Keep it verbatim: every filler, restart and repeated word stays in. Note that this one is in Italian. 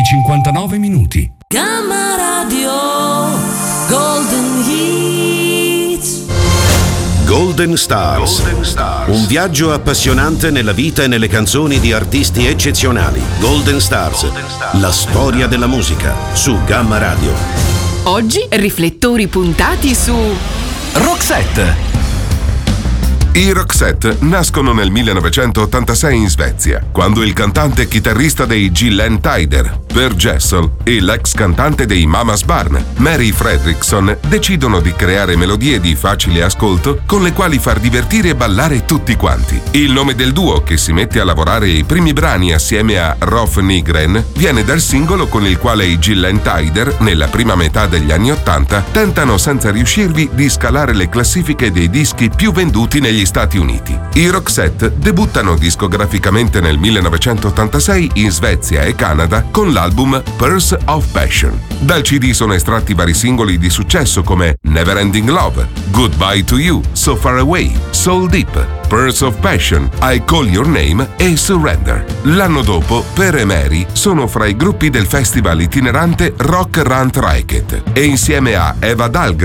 cinquantanove minuti. Gamma Radio Golden Hits. Golden Stars. Golden Stars. Un viaggio appassionante nella vita e nelle canzoni di artisti eccezionali. Golden Stars. Golden Stars. La storia della musica su Gamma Radio. Oggi riflettori puntati su Roxette. I Roxette nascono nel millenovecentottantasei in Svezia, quando il cantante e chitarrista dei Glenn Tyder, Per Gessle, e l'ex cantante dei Mamas Barn, Mary Fredriksson, decidono di creare melodie di facile ascolto con le quali far divertire e ballare tutti quanti. Il nome del duo, che si mette a lavorare ai primi brani assieme a Rolf Nygren, viene dal singolo con il quale i Glenn Tyder, nella prima metà degli anni Ottanta, tentano senza riuscirvi di scalare le classifiche dei dischi più venduti negli Stati Uniti. I Roxette debuttano discograficamente nel millenovecentottantasei in Svezia e Canada con l'album Purse of Passion. Dal C D sono estratti vari singoli di successo come Never Ending Love, Goodbye to You, So Far Away, Soul Deep, Purse of Passion, I Call Your Name e Surrender. L'anno dopo, Per e Mary sono fra i gruppi del festival itinerante Rock Rant Racket e insieme a Eva Dahlgren